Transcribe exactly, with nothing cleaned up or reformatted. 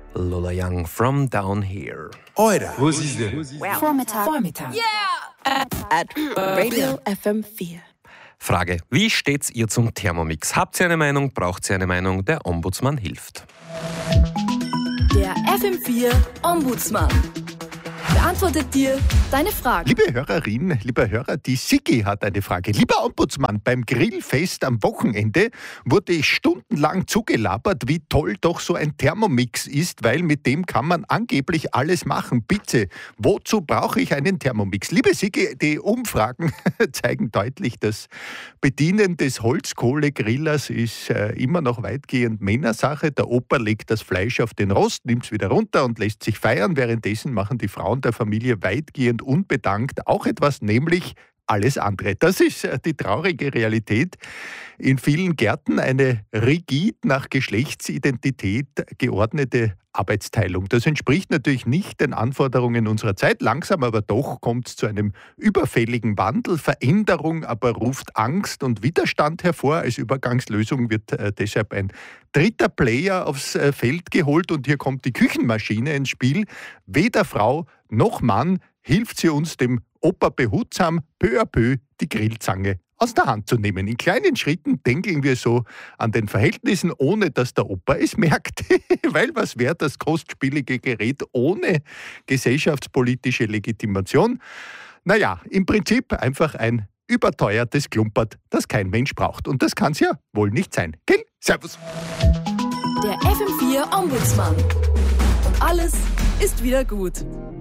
Lola Young, From Down Here. Heute. Was ist denn? Vormittag. Vormittag. Yeah! At Radio F M vier. Frage, wie steht's ihr zum Thermomix? Habt ihr eine Meinung? Braucht ihr eine Meinung? Der Ombudsmann hilft. Der F M vier Ombudsmann beantwortet dir deine Fragen. Liebe Hörerinnen, lieber Hörer, die Sigi hat eine Frage. Lieber Ombudsmann, beim Grillfest am Wochenende wurde ich stundenlang zugelabert, wie toll doch so ein Thermomix ist, weil mit dem kann man angeblich alles machen. Bitte, wozu brauche ich einen Thermomix? Liebe Sigi, die Umfragen zeigen deutlich, das Bedienen des Holzkohlegrillers ist äh, immer noch weitgehend Männersache. Der Opa legt das Fleisch auf den Rost, nimmt es wieder runter und lässt sich feiern. Währenddessen machen die Frauen der Familie weitgehend unbedankt auch etwas, nämlich alles andere. Das ist die traurige Realität. In vielen Gärten eine rigid nach Geschlechtsidentität geordnete Arbeitsteilung. Das entspricht natürlich nicht den Anforderungen unserer Zeit. Langsam aber doch kommt es zu einem überfälligen Wandel. Veränderung aber ruft Angst und Widerstand hervor. Als Übergangslösung wird äh, deshalb ein dritter Player aufs äh, Feld geholt und hier kommt die Küchenmaschine ins Spiel. Weder Frau noch Mann hilft sie uns, dem Opa behutsam peu à peu die Grillzange aus der Hand zu nehmen. In kleinen Schritten denken wir so an den Verhältnissen, ohne dass der Opa es merkt. Weil was wäre das kostspielige Gerät ohne gesellschaftspolitische Legitimation? Naja, im Prinzip einfach ein überteuertes Klumpert, das kein Mensch braucht. Und das kann es ja wohl nicht sein. Gell? Servus. Der F M vier Ombudsmann. Und alles ist wieder gut.